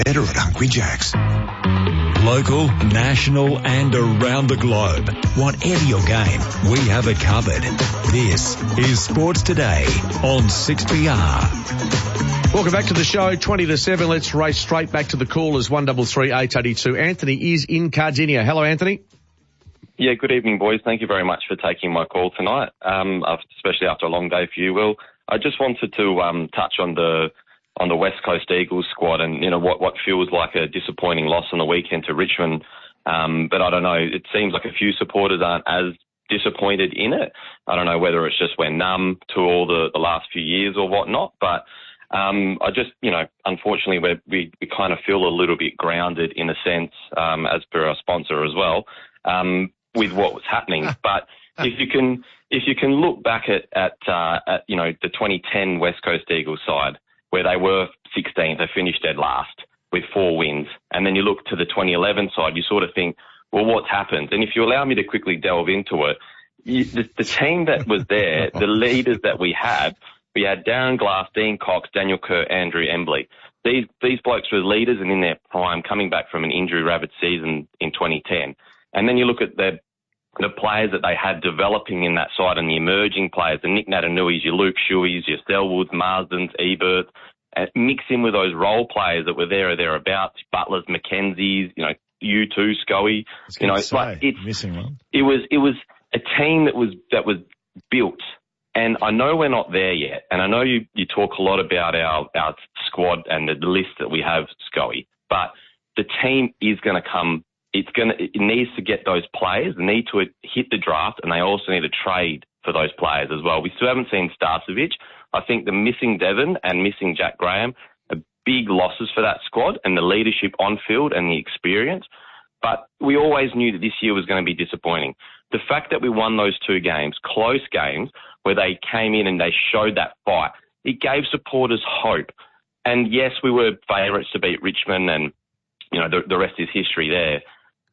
Better at Hungry Jack's. Local, national and around the globe. Whatever your game, we have it covered. This is Sports Today on 6PR. Welcome back to the show, 20 to 7. Let's race straight back to the callers, 133 882. Anthony is in Cardinia. Hello, Anthony. Yeah, good evening, boys. Thank you very much for taking my call tonight, especially after a long day for you, Will. I just wanted to touch on the West Coast Eagles squad and, what feels like a disappointing loss on the weekend to Richmond. But I don't know, it seems like a few supporters aren't as disappointed in it. I don't know whether it's just we're numb to all the last few years or whatnot, but I just, unfortunately we kind of feel a little bit grounded in a sense, as per our sponsor as well, with what was happening. But if you can look back at the 2010 West Coast Eagles side, where they were 16th, they finished dead last with 4 wins. And then you look to the 2011 side, you sort of think, well, what's happened? And if you allow me to quickly delve into it, the team that was there, the leaders that we had Darren Glass, Dean Cox, Daniel Kerr, Andrew Embley. These blokes were leaders and in their prime, coming back from an injury-ravaged season in 2010. And then you look at the players that they had developing in that side and the emerging players, the Nick Natanuis, your Luke Shueys, your Selwoods, Marsdens, Eberth, and mix in with those role players that were there or thereabouts, Butlers, McKenzie's, you too, Scully. Missing one. It was a team that was built. And I know we're not there yet. And I know you talk a lot about our squad and the list that we have, Scully, but the team is going to come. It needs to get those players. They need to hit the draft, and they also need to trade for those players as well. We still haven't seen Starcevic. I think the missing Devon and missing Jack Graham are big losses for that squad and the leadership on field and the experience. But we always knew that this year was going to be disappointing. The fact that we won those 2 games, close games, where they came in and they showed that fight, it gave supporters hope. And yes, we were favourites to beat Richmond, and the rest is history there.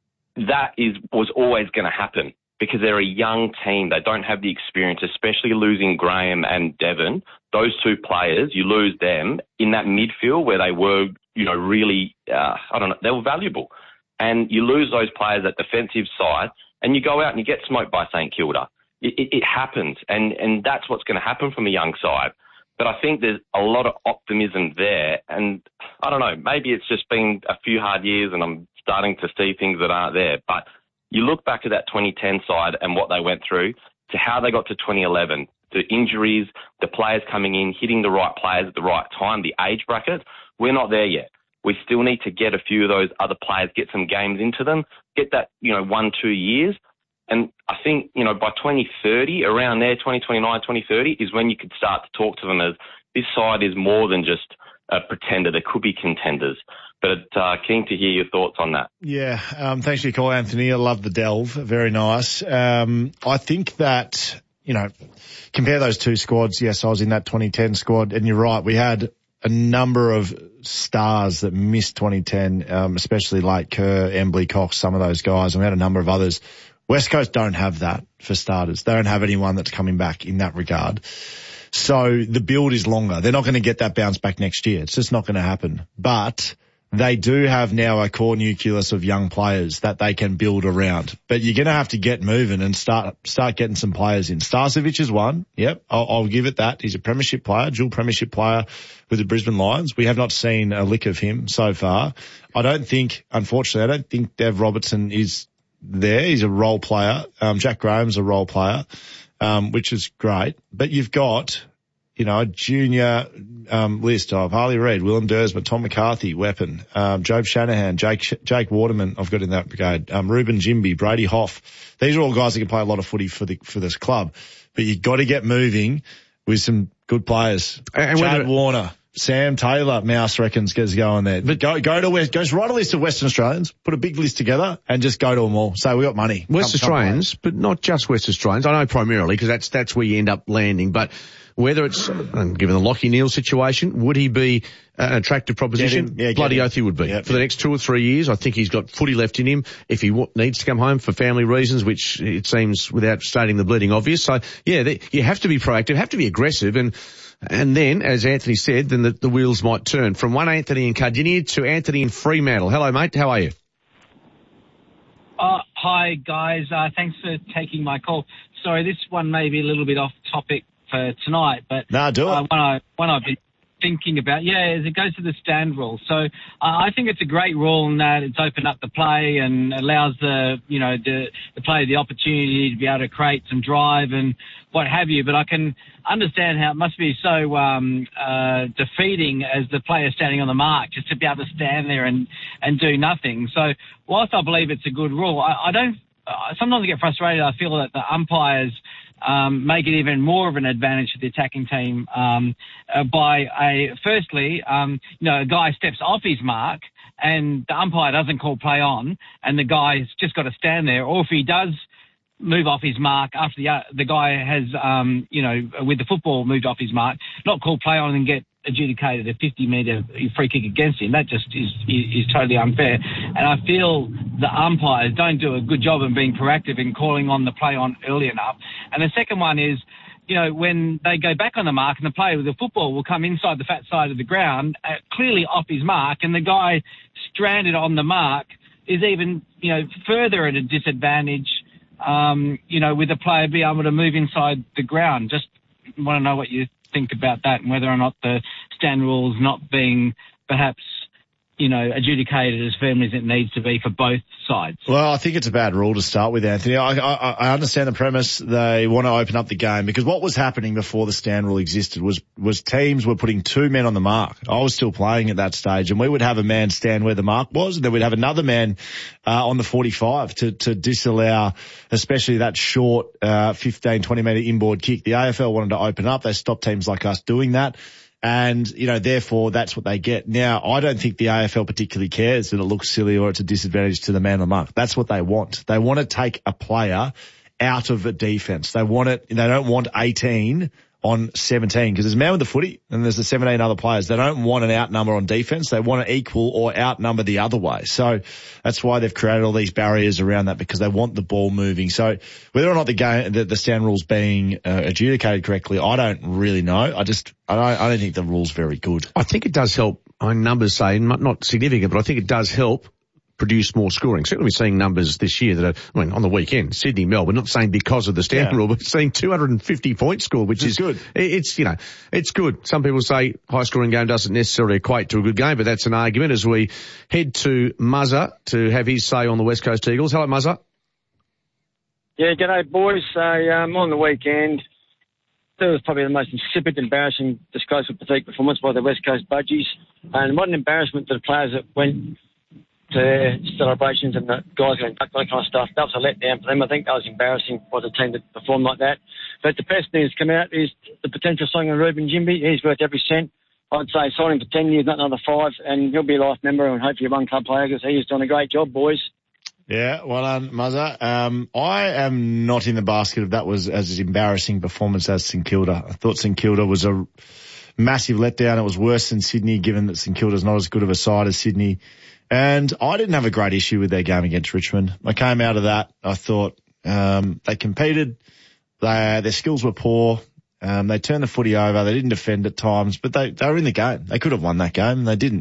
That was always going to happen because they're a young team. They don't have the experience, especially losing Graham and Devon. Those 2 players, you lose them in that midfield where they were, really, they were valuable. And you lose those players at defensive side and you go out and you get smoked by St Kilda. It happens, and that's what's going to happen from a young side. But I think there's a lot of optimism there, and I don't know, maybe it's just been a few hard years and I'm starting to see things that aren't there. But you look back to that 2010 side and what they went through to how they got to 2011, the injuries, the players coming in, hitting the right players at the right time, the age bracket, we're not there yet. We still need to get a few of those other players, get some games into them, get that, 1-2 years. And I think, by 2030, around there, 2029, 2030, is when you could start to talk to them as this side is more than just a pretender. There could be contenders. But keen to hear your thoughts on that. Yeah, thanks for your call, Anthony. I love the delve. Very nice. I think that, compare those 2 squads. Yes, I was in that 2010 squad, and you're right. We had a number of stars that missed 2010, especially like Kerr, Embley, Cox, some of those guys, and we had a number of others. West Coast don't have that for starters. They don't have anyone that's coming back in that regard. So the build is longer. They're not going to get that bounce back next year. It's just not going to happen. But they do have now a core nucleus of young players that they can build around. But you're going to have to get moving and start getting some players in. Starcevic is one. Yep, I'll give it that. He's a premiership player, dual premiership player with the Brisbane Lions. We have not seen a lick of him so far. Unfortunately, I don't think Dev Robertson is there. He's a role player. Jack Graham's a role player, which is great. But you've got, a junior list of Harley Reid, Willem Dersma, Tom McCarthy, weapon, Jobe Shanahan, Jake Waterman, I've got in that brigade, Ruben Jimby, Brady Hoff. These are all guys that can play a lot of footy for this club. But you've got to get moving with some good players. And Chad Warner. Sam Taylor, Mouse reckons, gets going there. But go to West, goes write a list of Western Australians, put a big list together, and just go to them all. Say we got money. West Australians, but not just West Australians. I know primarily because that's where you end up landing. But whether it's given the Lachie Neale situation, would he be an attractive proposition? Bloody oath he would be. For the next 2 or 3 years, I think he's got footy left in him. If he needs to come home for family reasons, which it seems without stating the bleeding obvious. So yeah, you have to be proactive, have to be aggressive, and And then, as Anthony said, then the wheels might turn. From one Anthony in Cardinia to Anthony in Fremantle. Hello, mate. How are you? Hi, guys. Thanks for taking my call. Sorry, this one may be a little bit off topic for tonight, but no, do it. One I've been thinking about, as it goes to the stand rule. So I think it's a great rule in that it's opened up the play and allows the player the opportunity to be able to create some drive and what have you. But I can understand how it must be so defeating as the player standing on the mark just to be able to stand there and do nothing. So whilst I believe it's a good rule, I don't. Sometimes I get frustrated. I feel that the umpires make it even more of an advantage to the attacking team by a guy steps off his mark and the umpire doesn't call play on and the guy's just got to stand there. Or if he does move off his mark after the guy has, with the football moved off his mark, not call play on and get adjudicated a 50-metre free kick against him. That just is totally unfair. And I feel the umpires don't do a good job of being proactive in calling on the play on early enough. And the second one is, when they go back on the mark and the player with the football will come inside the fat side of the ground, clearly off his mark, and the guy stranded on the mark is even, further at a disadvantage, with the player being able to move inside the ground. Just want to know what you think about that and whether or not the stand rule's not being perhaps, adjudicated as firmly as it needs to be for both sides. Well, I think it's a bad rule to start with, Anthony. I understand the premise. They want to open up the game because what was happening before the stand rule existed was teams were putting two men on the mark. I was still playing at that stage and we would have a man stand where the mark was and then we'd have another man on the 45 to disallow especially that short 15, 20 metre inboard kick. The AFL wanted to open up. They stopped teams like us doing that. And, therefore that's what they get. Now, I don't think the AFL particularly cares that it looks silly or it's a disadvantage to the man on the mark. That's what they want. They want to take a player out of a defence. They don't want 18 on 17 because there's a man with the footy and there's the 17 other players. They don't want an outnumber on defence. They want to equal or outnumber the other way. So that's why they've created all these barriers around that because they want the ball moving. So whether or not the stand rule's being adjudicated correctly, I don't really know. I don't think the rule's very good. I think it does help. Numbers say not significant, but I think it does help produce more scoring. Certainly we're seeing numbers this year that are, on the weekend, Sydney, Melbourne, not saying because of the stand rule, but seeing 250 points scored, which is good. It's good. Some people say high scoring game doesn't necessarily equate to a good game, but that's an argument as we head to Muzza to have his say on the West Coast Eagles. Hello, Muzza. Yeah, g'day boys. On the weekend, that was probably the most insipid, embarrassing, disgraceful, pathetic performance by the West Coast Budgies. And what an embarrassment to the players that went to celebrations and the guys getting ducked, that kind of stuff. That was a letdown for them. I think that was embarrassing for the team that performed like that. But the best thing that's come out is the potential signing of Ruben Jimby. He's worth every cent. I'd say sign him for 10 years, not another 5, and he'll be a life member and hopefully a one club player because he's done a great job, boys. Yeah, well done, Muzza. I am not in the basket of that was as embarrassing performance as St Kilda. I thought St Kilda was a massive letdown. It was worse than Sydney, given that St Kilda's not as good of a side as Sydney. And I didn't have a great issue with their game against Richmond. I came out of that. I thought they competed. Their skills were poor. They turned the footy over. They didn't defend at times, but they were in the game. They could have won that game, and they didn't.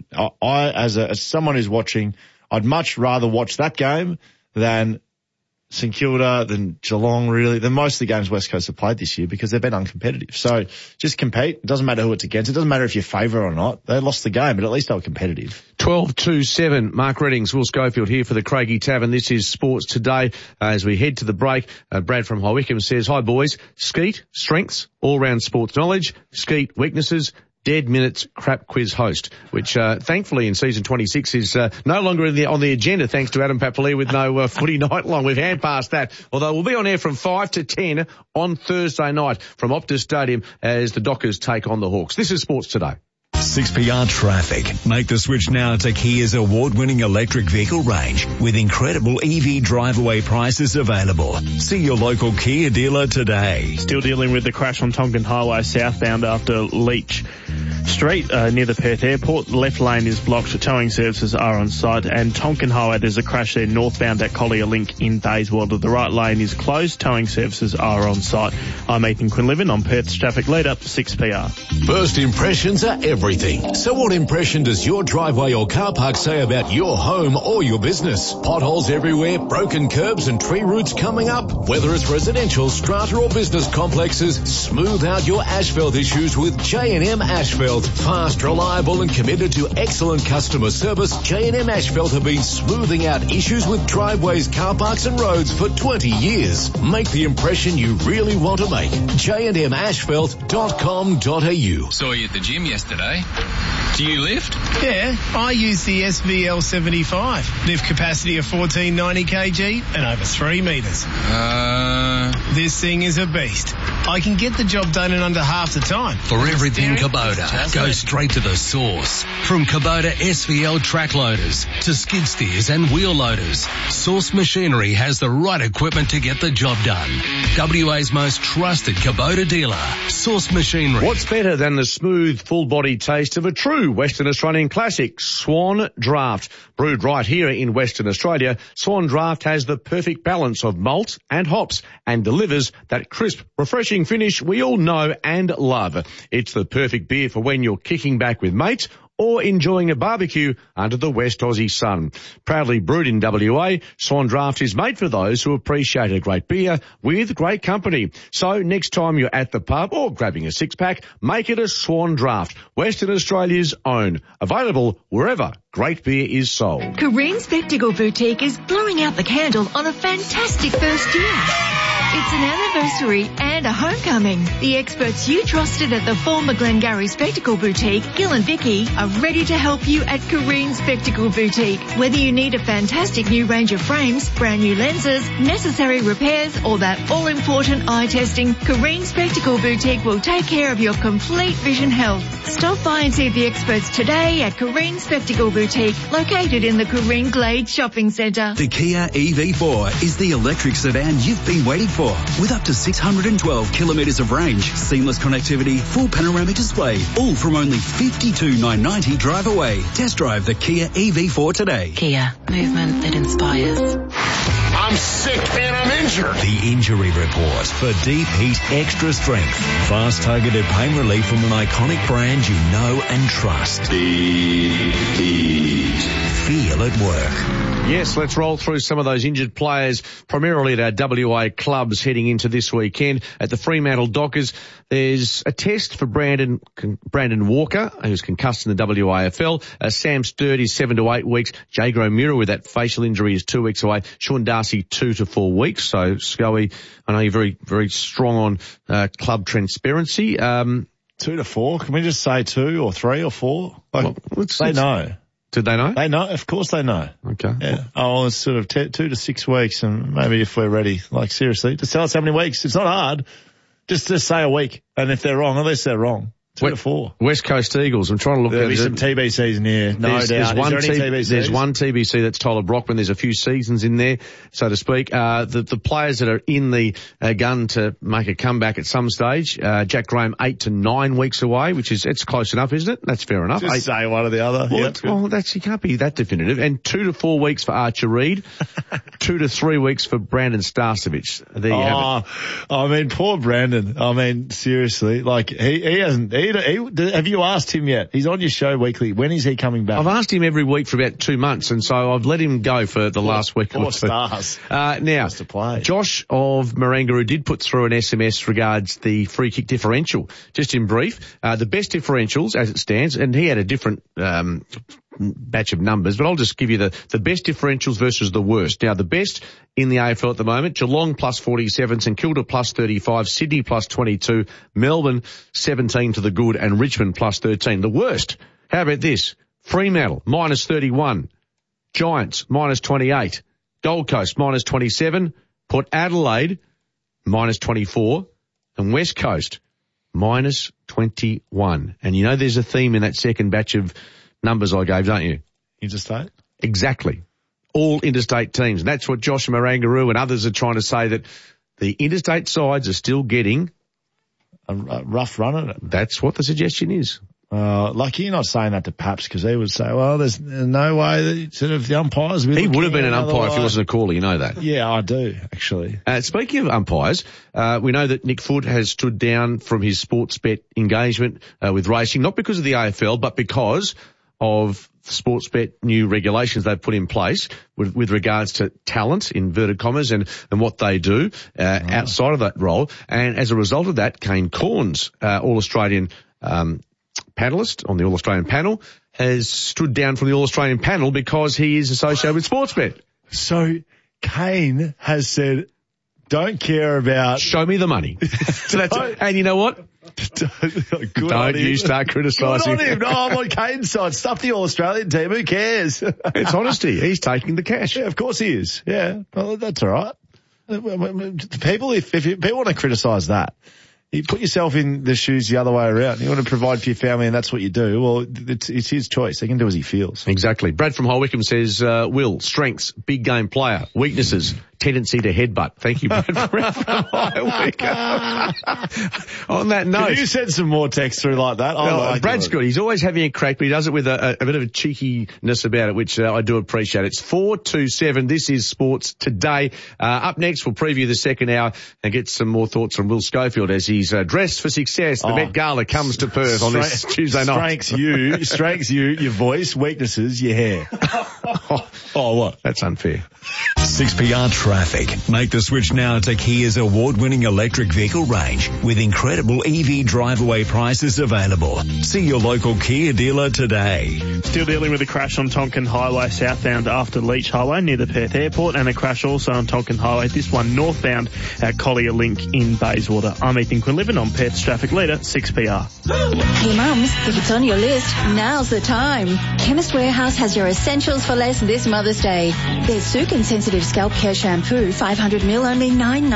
As someone who's watching, I'd much rather watch that game than St Kilda, than Geelong, really, than most of the games West Coast have played this year because they've been uncompetitive. So just compete. It doesn't matter who it's against. It doesn't matter if you favour or not. They lost the game, but at least they were competitive. 12-2-7. Mark Reddings, Will Schofield here for the Craigie Tavern. This is Sports Today. As we head to the break, Brad from High Wycombe says, hi boys, Skeet, strengths, all-round sports knowledge, Skeet, weaknesses, Dead Minutes crap quiz host, which thankfully in season 26 is no longer on the agenda thanks to Adam Papalier with no footy night long. We've hand passed that, although we'll be on air from 5 to 10 on Thursday night from Optus Stadium as the Dockers take on the Hawks. This is Sports Today. 6PR traffic. Make the switch now to Kia's award-winning electric vehicle range with incredible EV drive-away prices available. See your local Kia dealer today. Still dealing with the crash on Tonkin Highway southbound after Leach Street near the Perth Airport. The left lane is blocked. Towing services are on site. And Tonkin Highway, there's a crash there northbound at Collier Link in Bayswater. The right lane is closed. Towing services are on site. I'm Ethan Quinlivan on Perth's traffic lead up to 6PR. First impressions are everything. So what impression does your driveway or car park say about your home or your business? Potholes everywhere, broken curbs and tree roots coming up. Whether it's residential, strata or business complexes, smooth out your asphalt issues with J&M Asphalt. Fast, reliable and committed to excellent customer service, J&M Asphalt have been smoothing out issues with driveways, car parks and roads for 20 years. Make the impression you really want to make. jndmasphalt.com.au. Saw you at the gym yesterday. Do you lift? Yeah, I use the SVL 75. Lift capacity of 1490 kg and over 3 metres. This thing is a beast. I can get the job done in under half the time. For everything Kubota, go straight to the source. From Kubota SVL track loaders to skid steers and wheel loaders, Source Machinery has the right equipment to get the job done. WA's most trusted Kubota dealer, Source Machinery. What's better than the smooth, full-body taste of a true Western Australian classic, Swan Draft? Brewed right here in Western Australia, Swan Draft has the perfect balance of malt and hops and delivers that crisp, refreshing finish we all know and love. It's the perfect beer for when you're kicking back with mates or enjoying a barbecue under the West Aussie sun. Proudly brewed in WA, Swan Draft is made for those who appreciate a great beer with great company. So next time you're at the pub or grabbing a six-pack, make it a Swan Draft, Western Australia's own. Available wherever great beer is sold. Careen Spectacle Boutique is blowing out the candle on a fantastic first year. It's an anniversary and a homecoming. The experts you trusted at the former Glengarry Spectacle Boutique, Gil and Vicky, are ready to help you at Careen Spectacle Boutique. Whether you need a fantastic new range of frames, brand new lenses, necessary repairs, or that all-important eye testing, Careen Spectacle Boutique will take care of your complete vision health. Stop by and see the experts today at Careen Spectacle Boutique, located in the Careen Glade Shopping Centre. The Kia EV4 is the electric sedan you've been waiting for. With up to 612 kilometres of range, seamless connectivity, full panoramic display, all from only $52,990 drive away. Test drive the Kia EV4 today. Kia, movement that inspires. I'm sick and I'm injured. The Injury Report for Deep Heat Extra Strength. Fast targeted pain relief from an iconic brand you know and trust. Deep Heat. Feel at work. Yes, let's roll through some of those injured players, primarily at our WA clubs heading into this weekend. At the Fremantle Dockers, there's a test for Brandon Walker, who's concussed in the WAFL. Sam Sturt is 7 to 8 weeks. Jay Gromura with that facial injury is 2 weeks away. Sean Darcy 2 to 4 weeks. So, Scully, I know you're very, very strong on club transparency. 2 to 4? Can we just say 2 or 3 or 4? They know. Did they know? They know. Of course they know. Okay. Yeah. It's sort of 2 to 6 weeks, and maybe if we're ready, like seriously, just tell us how many weeks. It's not hard. Just say a week, and if they're wrong, at least they're wrong. 2 to 4. West Coast Eagles. I'm trying to look at it. There'll be some TBCs in here, no doubt. Is there any TBCs? There's one TBC, that's Tyler Brockman. There's a few seasons in there, so to speak. The players that are in the gun to make a comeback at some stage, Jack Graham 8 to 9 weeks away, it's close enough, isn't it? That's fair enough. Just say one or the other. Well, you can't be that definitive. And 2 to 4 weeks for Archer Reed, 2 to 3 weeks for Brandon Starcevich. There you have it. I mean, poor Brandon. I mean, seriously, like he hasn't. Have you asked him yet? He's on your show weekly. When is he coming back? I've asked him every week for about 2 months, and so I've let him go for the last week or two. Stars. Now, Josh of Marangaroo did put through an SMS regards the free kick differential. Just in brief, the best differentials as it stands, and he had a different batch of numbers, but I'll just give you the best differentials versus the worst. Now, the best in the AFL at the moment, Geelong plus 47, St Kilda plus 35, Sydney plus 22, Melbourne 17 to the good, and Richmond plus 13. The worst, how about this? Fremantle minus 31, Giants minus 28, Gold Coast minus 27, Port Adelaide minus 24, and West Coast minus 21. And you know there's a theme in that second batch of numbers I gave, don't you? Interstate? Exactly. All interstate teams. And that's what Josh Marangaroo and others are trying to say, that the interstate sides are still getting a rough run at it. That's what the suggestion is. Lucky you're not saying that to Paps, because he would say, well, there's no way that sort of the umpires... He would have been an umpire if he wasn't a caller, you know that. Yeah, I do, actually. Speaking of umpires, we know that Nick Foot has stood down from his sports bet engagement with racing, not because of the AFL, but because of sports bet new regulations they've put in place with regards to talent, inverted commas, and what they do outside of that role. And as a result of that, Kane Cornes, All-Australian panellist on the All-Australian panel, has stood down from the All-Australian panel because he is associated with Sportsbet. So Kane has said, don't care about... Show me the money. So that's it. And you know what? Don't you start criticising. Good on him. No, I'm on Kane's side. Stuff the All-Australian team. Who cares? It's honesty. He's taking the cash. Yeah, of course he is. Yeah. Well, that's all right. People, if people want to criticise that, you put yourself in the shoes the other way around. You want to provide for your family, and that's what you do. Well, it's his choice. He can do as he feels. Exactly. Brad from High Wycombe says, Will, strengths, big game player, weaknesses, tendency to headbutt. Thank you, Brad from High Wycombe. On that note. Can you send some more text through like that? Brad's good. He's always having a crack, but he does it with a bit of a cheekiness about it, which I do appreciate. It's 4:27. This is Sports Today. Up next, we'll preview the second hour and get some more thoughts from Will Schofield as he's dressed for success. The Met Gala comes to Perth on this Tuesday night. Strengths you, your voice, weaknesses, your hair. What? That's unfair. 6PR Traffic. Make the switch now to Kia's award-winning electric vehicle range with incredible EV drive-away prices available. See your local Kia dealer today. Still dealing with a crash on Tonkin Highway southbound after Leach Highway near the Perth Airport, and a crash also on Tonkin Highway, this one northbound at Collier Link in Bayswater. I'm Ethan Quinlivan on Perth's Traffic Leader, 6PR. Hey mums, if it's on your list, now's the time. Chemist Warehouse has your essentials for less this Mother's Day. There's Sukin Sensitive Scalp Care Shampoo, 500ml, only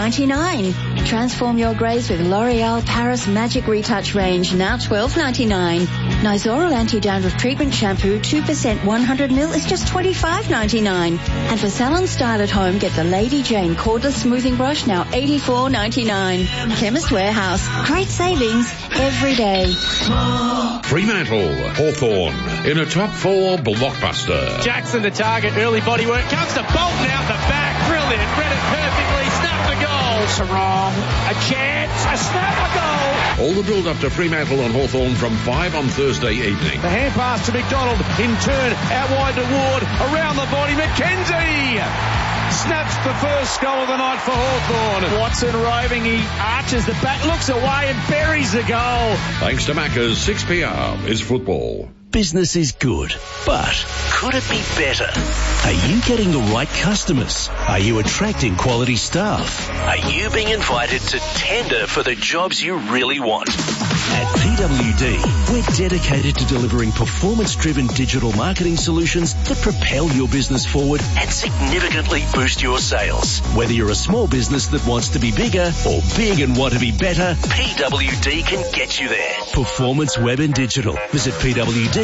$9.99. Transform your greys with L'Oreal Paris Magic Retouch range, now $12.99. Nizoral Anti-Dandruff Treatment Shampoo, 2% 100ml is just $25.99. And for salon style at home, get the Lady Jane Cordless Smoothing Brush, now $84.99. Chemist Warehouse, great savings every day. Fremantle, Hawthorn, in a top 4 blockbuster. Jackson to target, early body work, comes to Bolton out the back, brilliant, read it perfectly, snapped the goal. Sarong, a chance, a snap, a goal. All the build-up to Fremantle and Hawthorn from 5 on Thursday evening. The hand pass to McDonald, in turn, out wide to Ward, around the body, McKenzie! Snaps the first goal of the night for Hawthorn. Watson roving, he arches the back, looks away and buries the goal. Thanks to Macca's, 6PR is football. Business is good, but could it be better? Are you getting the right customers? Are you attracting quality staff? Are you being invited to tender for the jobs you really want? At PWD, we're dedicated to delivering performance-driven digital marketing solutions that propel your business forward and significantly boost your sales. Whether you're a small business that wants to be bigger or big and want to be better, PWD can get you there. Performance Web and Digital. Visit pwd.com.au.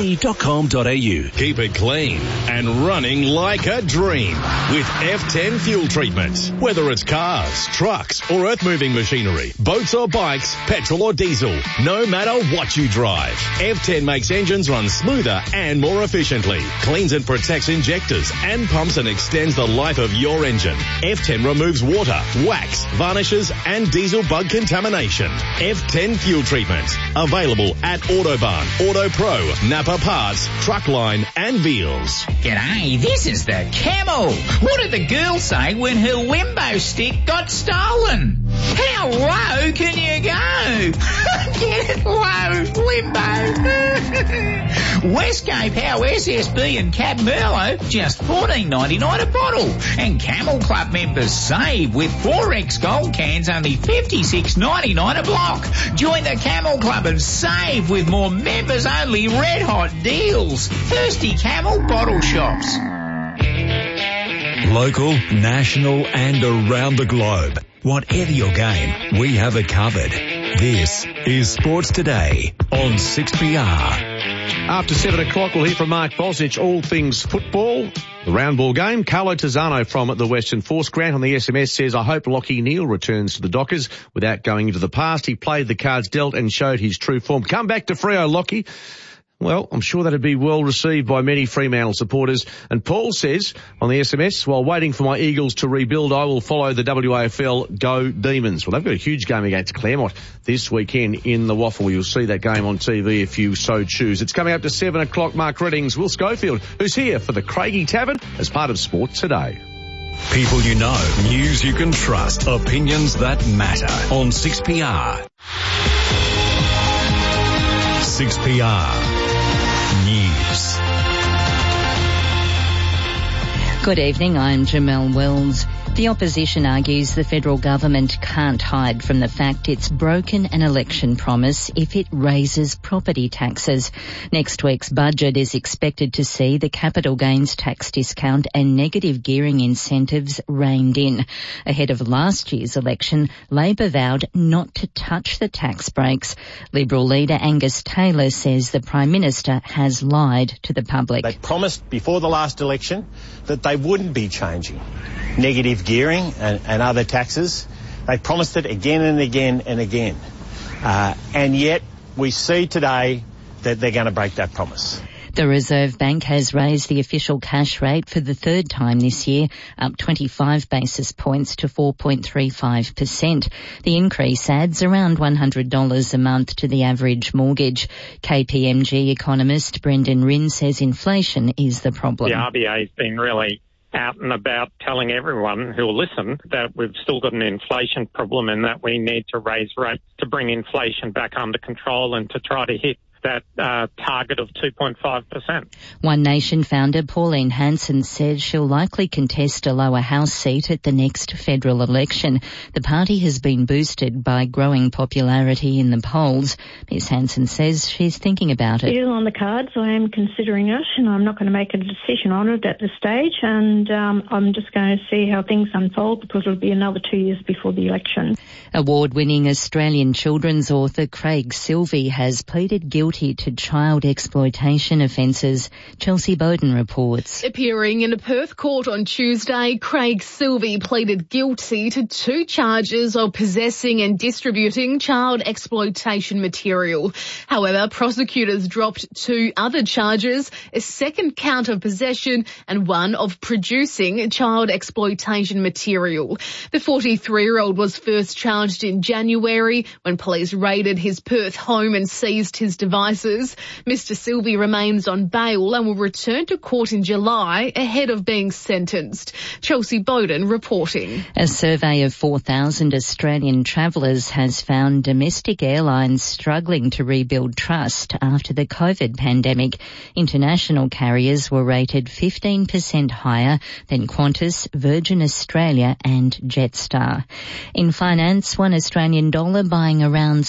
Keep it clean and running like a dream with F10 fuel treatment. Whether it's cars, trucks or earth-moving machinery, boats or bikes, petrol or diesel, no matter what you drive, F10 makes engines run smoother and more efficiently, cleans and protects injectors and pumps and extends the life of your engine. F10 removes water, wax, varnishes and diesel bug contamination. F10 fuel treatment. Available at Autobarn, Auto Pro, Napa Parts, Truckline and Beals. G'day, this is the Camel. What did the girl say when her Wimbo stick got stolen? How low can you go? Get it low, Wimbo. Westgate Power SSB and Cab Merlot, just $14.99 a bottle. And Camel Club members save with 4X Gold cans, only $56.99 a block. Join the Camel Club and save with more members-only red-hot deals. Thirsty Camel bottle shops. Local, national and around the globe. Whatever your game, we have it covered. This is Sports Today on 6PR. After 7 o'clock, we'll hear from Mark Bosnich, all things football. The round ball game. Carlo Tizzano from the Western Force. Grant on the SMS says, I hope Lachie Neale returns to the Dockers without going into the past. He played the cards dealt and showed his true form. Come back to Freo, Lachie. Well, I'm sure that'd be well received by many Fremantle supporters. And Paul says on the SMS, while waiting for my Eagles to rebuild, I will follow the WAFL Go Demons. Well, they've got a huge game against Claremont this weekend in the Waffle. You'll see that game on TV if you so choose. It's coming up to 7 o'clock. Mark Reddings, Will Schofield, who's here for the Craigie Tavern as part of Sports Today. People you know, news you can trust, opinions that matter on 6PR. 6PR. News. Good evening, I'm Jamelle Wells. The opposition argues the federal government can't hide from the fact it's broken an election promise if it raises property taxes. Next week's budget is expected to see the capital gains tax discount and negative gearing incentives reined in. Ahead of last year's election, Labor vowed not to touch the tax breaks. Liberal leader Angus Taylor says the Prime Minister has lied to the public. They promised before the last election that they wouldn't be changing negative gearing and other taxes. They promised it again and again and again. And yet we see today that they're going to break that promise. The Reserve Bank has raised the official cash rate for the third time this year, up 25 basis points to 4.35%. The increase adds around $100 a month to the average mortgage. KPMG economist Brendan Rinn says inflation is the problem. The RBA's been really out and about telling everyone who will listen that we've still got an inflation problem and that we need to raise rates to bring inflation back under control and to try to hit that target of 2.5%. One Nation founder Pauline Hanson says she'll likely contest a lower house seat at the next federal election. The party has been boosted by growing popularity in the polls. Ms Hanson says she's thinking about it. It is on the cards. I am considering it, and I'm not going to make a decision on it at this stage, and I'm just going to see how things unfold because it'll be another 2 years before the election. Award-winning Australian children's author Craig Silvey has pleaded guilty to child exploitation offences. Chelsea Bowden reports. Appearing in a Perth court on Tuesday, Craig Silvey pleaded guilty to 2 charges of possessing and distributing child exploitation material. However, prosecutors dropped 2 other charges, a second count of possession and one of producing child exploitation material. The 43-year-old was first charged in January when police raided his Perth home and seized his devices. Mr Silvey remains on bail and will return to court in July ahead of being sentenced. Chelsea Bowden reporting. A survey of 4,000 Australian travellers has found domestic airlines struggling to rebuild trust after the COVID pandemic. International carriers were rated 15% higher than Qantas, Virgin Australia and Jetstar. In finance, one Australian dollar buying around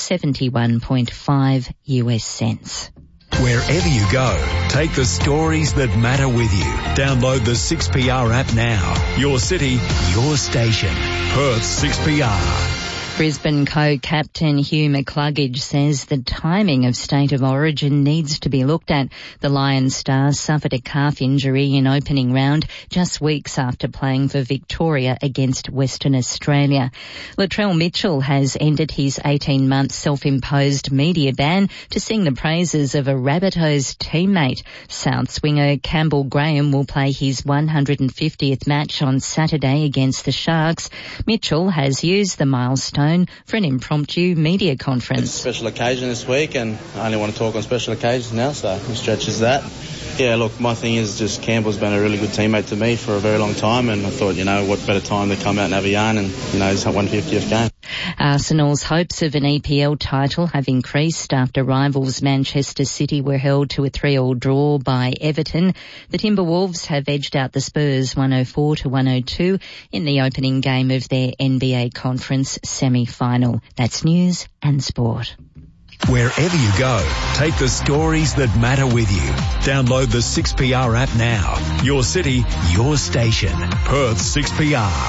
71.5 US cents. Wherever you go, take the stories that matter with you. Download the 6PR app now. Your city, your station. Perth 6PR. Brisbane co-captain Hugh McCluggage says the timing of state of origin needs to be looked at. The Lion Star suffered a calf injury in opening round just weeks after playing for Victoria against Western Australia. Latrell Mitchell has ended his 18-month self-imposed media ban to sing the praises of a Rabbitohs teammate. South swinger Campbell Graham will play his 150th match on Saturday against the Sharks. Mitchell has used the milestone for an impromptu media conference. It's a special occasion this week and I only want to talk on special occasions now, so it stretches that. Yeah, look, my thing is just Campbell's been a really good teammate to me for a very long time and I thought, what better time to come out and have a yarn and, his 150th game. Arsenal's hopes of an EPL title have increased after rivals Manchester City were held to a 3-3 draw by Everton. The Timberwolves have edged out the Spurs 104-102 in the opening game of their NBA conference semi-final. That's news and sport. Wherever you go, take the stories that matter with you. Download the 6PR app now. Your city, your station. Perth 6PR.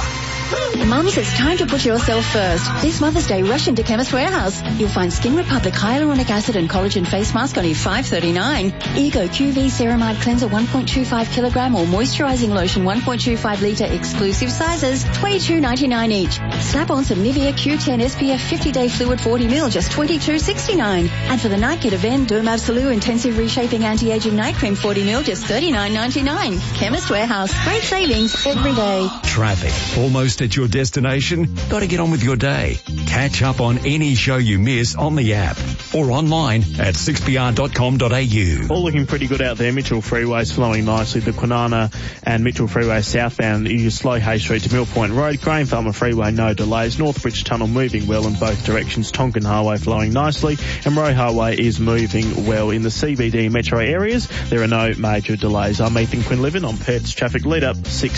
Mums, it's time to put yourself first. This Mother's Day, rush into Chemist Warehouse. You'll find Skin Republic Hyaluronic Acid and Collagen Face Mask only $5.39. Ego QV Ceramide Cleanser 1.25 kilogram or Moisturizing Lotion 1.25 litre exclusive sizes, $22.99 each. Slap on some Nivea Q10 SPF 50-day fluid 40ml, just $22.69. And for the night, get Avène Derm Absolute Intensive Reshaping Anti-Aging Night Cream 40ml, just $39.99. Chemist Warehouse. Great savings every day. Traffic. Almost at your destination? Got to get on with your day. Catch up on any show you miss on the app or online at 6pr.com.au. All looking pretty good out there. Mitchell Freeway's flowing nicely. The Kwinana and Mitchell Freeway southbound. You use Slow Hay Street to Mill Point Road. Graham Farmer Freeway, no delays. Northbridge Tunnel moving well in both directions. Tonkin Highway flowing nicely. And Roe Highway is moving well in the CBD metro areas. There are no major delays. I'm Ethan Quinlivan on Perth's Traffic Leader,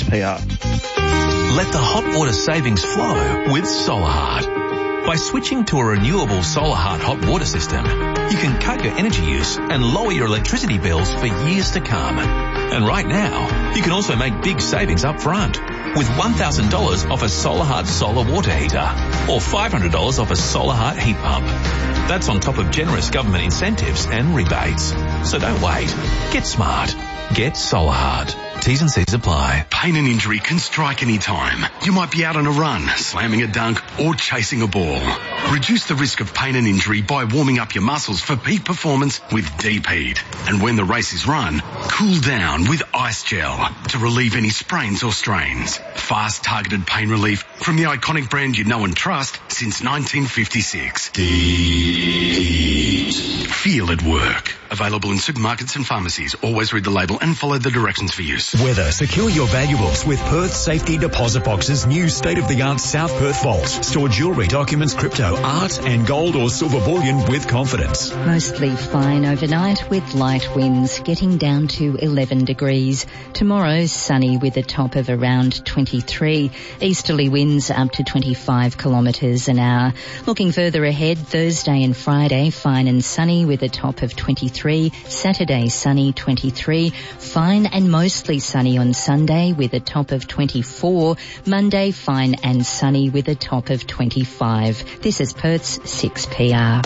6PR. Let the hot water savings flow with SolarHeart. By switching to a renewable SolarHeart hot water system, you can cut your energy use and lower your electricity bills for years to come. And right now, you can also make big savings up front with $1,000 off a SolarHeart solar water heater or $500 off a SolarHeart heat pump. That's on top of generous government incentives and rebates. So don't wait. Get smart. Get SolarHeart. T's and C's apply. Pain and injury can strike any time. You might be out on a run, slamming a dunk, or chasing a ball. Reduce the risk of pain and injury by warming up your muscles for peak performance with Deep Heat. And when the race is run, cool down with Ice Gel to relieve any sprains or strains. Fast, targeted pain relief from the iconic brand you know and trust since 1956. Deep Heat. Feel it work. Available in supermarkets and pharmacies. Always read the label and follow the directions for use. Weather. Secure your valuables with Perth Safety Deposit Box's new state-of-the-art South Perth Vault. Store jewellery, documents, crypto, art and gold or silver bullion with confidence. Mostly fine overnight with light winds getting down to 11 degrees. Tomorrow, sunny with a top of around 23. Easterly winds up to 25 kilometres an hour. Looking further ahead, Thursday and Friday, fine and sunny with a top of 23. Saturday, sunny 23. Fine and mostly sunny on Sunday with a top of 24. Monday, fine and sunny with a top of 25. This is Perth's 6PR.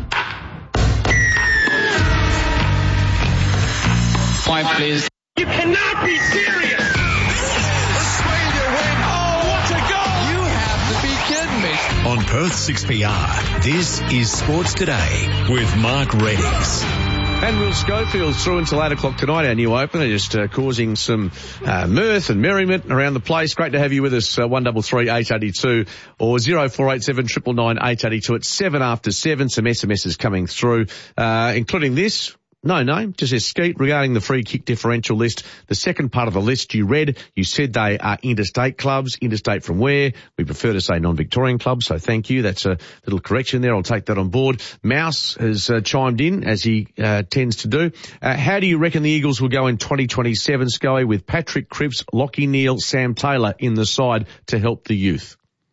5, please. You cannot be serious! Australia win! Oh, what a goal! You have to be kidding me. On Perth 6PR, this is Sports Today with Mark Reddings. And Will Schofield's through until 8 o'clock tonight, our new opener, just causing some mirth and merriment around the place. Great to have you with us, 133 882 or 0487 999 882 at 7 after 7. Some SMSs coming through, including this. No name, just says Skeet regarding the free kick differential list. The second part of the list you read, you said they are interstate clubs. Interstate from where? We prefer to say non-Victorian clubs, so thank you. That's a little correction there. I'll take that on board. Mouse has chimed in, as he tends to do. How do you reckon the Eagles will go in 2027, Scully, with Patrick Cripps, Lachie Neale, Sam Taylor in the side to help the youth?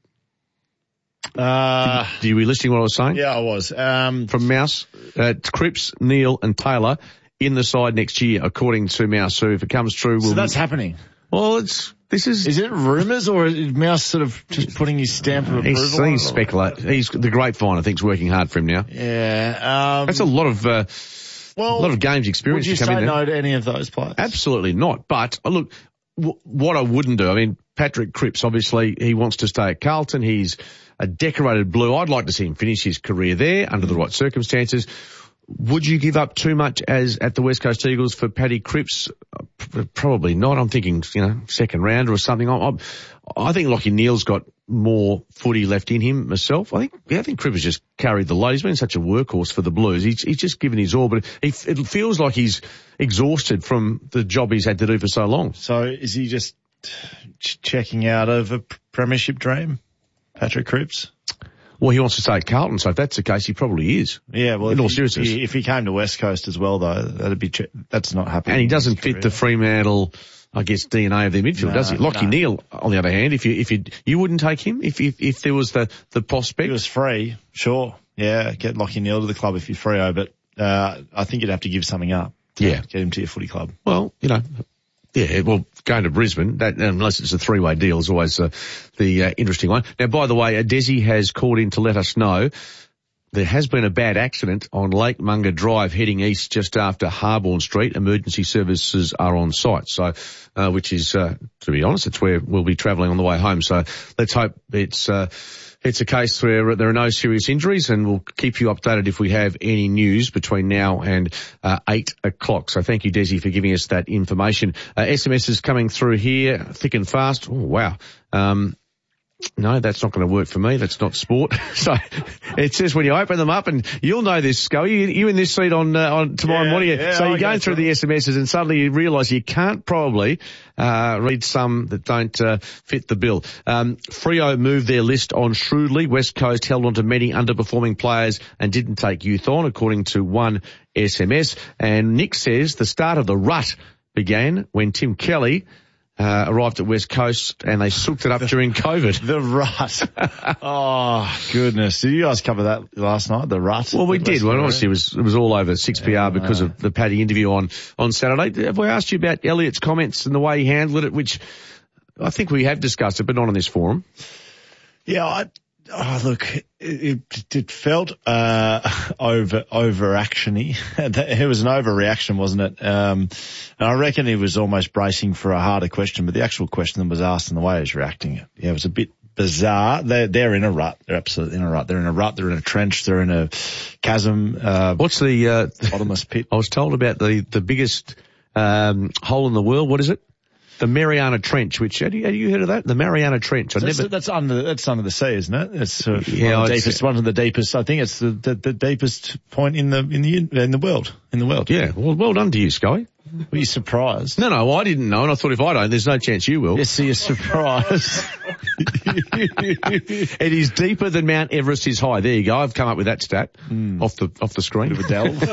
Do you be listening to what I was saying? Yeah, I was. From Mouse, Cripps, Neale and Taylor in the side next year, according to Mouse. So if it comes true, so that's happening. Well, Is it rumours or is Mouse sort of just putting his stamp of approval? He's speculate. He's the grapevine, I think, is working hard for him now. Yeah. That's a lot of games experience. Would you say no to any of those players? Absolutely not. But look, what I wouldn't do. I mean, Patrick Cripps, obviously, he wants to stay at Carlton. He's a decorated Blue. I'd like to see him finish his career there under the right circumstances. Would you give up too much as at the West Coast Eagles for Paddy Cripps? Probably not. I'm thinking, second round or something. I think Lachie Neale's got more footy left in him myself. I think Cripps has just carried the load. He's been such a workhorse for the Blues. He's just given his all, but it feels like he's exhausted from the job he's had to do for so long. So is he just checking out of a premiership dream, Patrick Cripps? Well, he wants to stay at Carlton, so if that's the case, he probably is. Yeah, well, in all seriousness. If he came to West Coast as well, though, that's not happening. And he doesn't fit the Fremantle, I guess, DNA of their midfield, does he? Lachie Neale, on the other hand, if you wouldn't take him if there was the prospect. If he was free, sure. Yeah, get Lachie Neale to the club if you're Freo, but I think you'd have to give something up. Yeah. Get him to your footy club. Well, Yeah, well, going to Brisbane, that, unless it's a three-way deal, is always the interesting one. Now, by the way, Desi has called in to let us know there has been a bad accident on Lake Munga Drive heading east just after Harborne Street. Emergency services are on site, so which is, to be honest, it's where we'll be travelling on the way home. So let's hope it's a case where there are no serious injuries, and we'll keep you updated if we have any news between now and 8 o'clock. So thank you, Desi, for giving us that information. SMS is coming through here, thick and fast. Oh, wow. No, that's not going to work for me. That's not sport. So it says when you open them up, and you'll know this, Scully, you in this seat on tomorrow morning. Yeah, so you're going through the SMSs and suddenly you realise you can't probably read some that don't fit the bill. Freo moved their list on shrewdly. West Coast held on to many underperforming players and didn't take youth on, according to one SMS. And Nick says the start of the rut began when Tim Kelly arrived at West Coast and they soaked it up during COVID. The rut. Oh, goodness. Did you guys cover that last night, the rut? Well, we did. Well, obviously it was all over 6PR because of the Paddy interview on Saturday. Have we asked you about Elliott's comments and the way he handled it, which I think we have discussed it, but not on this forum? Yeah, look, it felt overactiony. It was an overreaction, wasn't it? And I reckon he was almost bracing for a harder question, but the actual question that was asked and the way he was reacting, it was a bit bizarre. They're in a rut. They're absolutely in a rut. They're in a rut. They're in a trench. They're in a chasm. What's the bottomless pit? I was told about the biggest hole in the world. What is it? The Mariana Trench, which, have you heard of that? The Mariana Trench. That's under the sea, isn't it? It's one of the deepest. I think it's the deepest point in the world. Yeah. Well done to you, Scully. Were you surprised? No, I didn't know, and I thought if I don't, there's no chance you will. Yes, so you're surprised. It is deeper than Mount Everest is high. There you go. I've come up with that stat off the screen. Bit of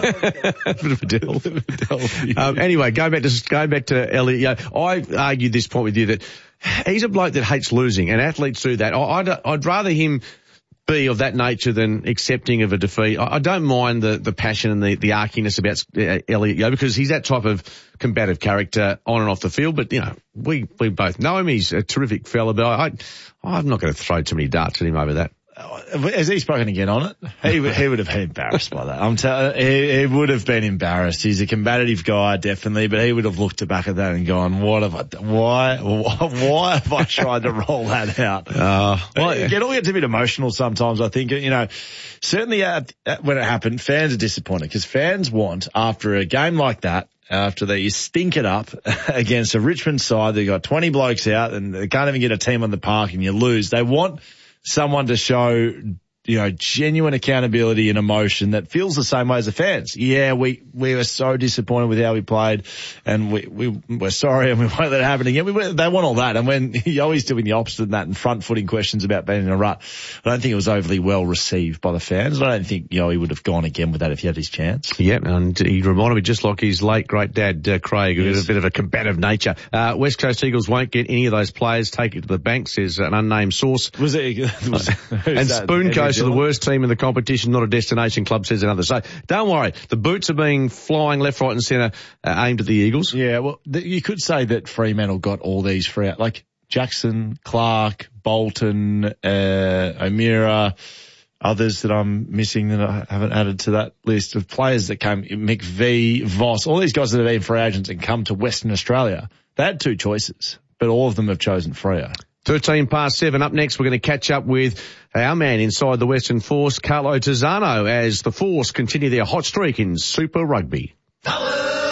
a delve. Anyway, going back to Elliot. Yeah, I argued this point with you that he's a bloke that hates losing, and athletes do that. I'd rather him be of that nature than accepting of a defeat. I don't mind the passion and the arciness about Elliot, because he's that type of combative character on and off the field. But, we both know him. He's a terrific fella, but I'm not going to throw too many darts at him over that. Has he spoken again on it? He would have been embarrassed by that. He would have been embarrassed. He's a combative guy, definitely, but he would have looked back at that and gone, "What have I done? Why have I tried to roll that out?" It all gets a bit emotional sometimes. I think, certainly when it happened, fans are disappointed because fans want, after a game like that, after you stink it up against a Richmond side, they got 20 blokes out and they can't even get a team on the park and you lose. They want someone to show, genuine accountability and emotion that feels the same way as the fans. Yeah, we were so disappointed with how we played, and we're sorry, and we won't let it happen again. They want all that, and when Yoey's doing the opposite of that and front-footing questions about being in a rut, I don't think it was overly well received by the fans. I don't think Yoey would have gone again with that if he had his chance. Yeah, and he reminded me just like his late great dad, Craig, who had a bit of a combative nature. West Coast Eagles won't get any of those players. Take it to the bank, says an unnamed source. And Spoon goes to the worst team in the competition, not a destination club, says another. So don't worry, the boots are being flying left, right and centre aimed at the Eagles. Yeah, well, you could say that Fremantle got all these free, like Jackson, Clark, Bolton, O'Meara, others that I'm missing that I haven't added to that list of players that came, McVee, Voss, all these guys that have been free agents and come to Western Australia. They had two choices, but all of them have chosen Freo. 7:13. Up next, we're going to catch up with our man inside the Western Force, Carlo Tizzano, as the Force continue their hot streak in Super Rugby.